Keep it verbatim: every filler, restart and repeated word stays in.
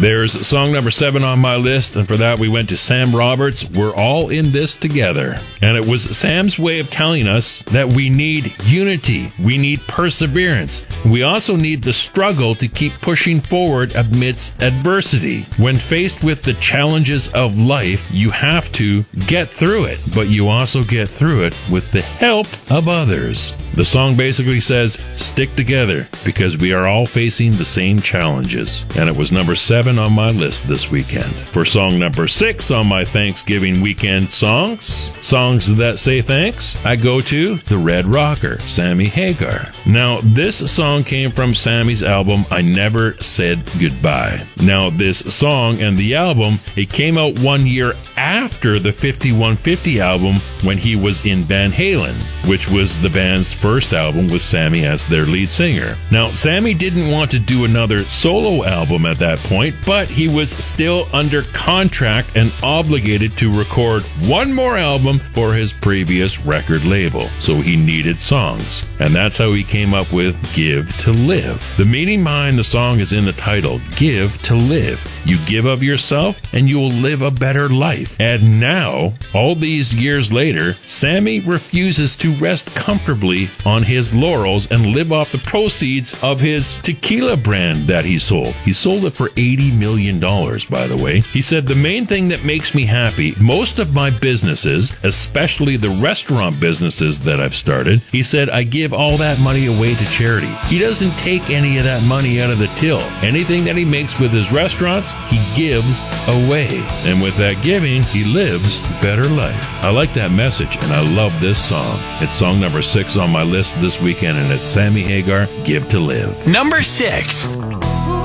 There's song number seven on my list, and for that we went to Sam Roberts, We're All in This Together. And it was Sam's way of telling us that we need unity, we need perseverance. We also need the struggle to keep pushing forward amidst adversity. When faced with the challenges of life, you have to get through it, but you also get through it with the help of others. The song basically says, stick together, because we are all facing the same challenges. And it was number seven on my list this weekend. For song number six on my Thanksgiving weekend songs, songs that say thanks, I go to The Red Rocker, Sammy Hagar. Now, this song came from Sammy's album, I Never Said Goodbye. Now, this song and the album, it came out one year after the fifty-one fifty album when he was in Van Halen, which was the band's first album with Sammy as their lead singer. Now, Sammy didn't want to do another solo album at that point, but he was still under contract and obligated to record one more album for his previous record label, so he needed songs. And that's how he came up with Give to Live. The meaning behind the song is in the title, Give to Live. You give of yourself and you will live a better life. And now, all these years later, Sammy refuses to rest comfortably on his laurels and live off the proceeds of his tequila brand that he sold. He sold it for eighty million dollars, by the way. He said, the main thing that makes me happy, most of my businesses, especially the restaurant businesses that I've started, he said, I give all that money away to charity. He doesn't take any of that money out of the till. Anything that he makes with his restaurants, he gives away. And with that giving, he lives a better life. I like that message, and I love this song. It's song number six on my list this weekend, and it's Sammy Hagar, Give to Live. Number six.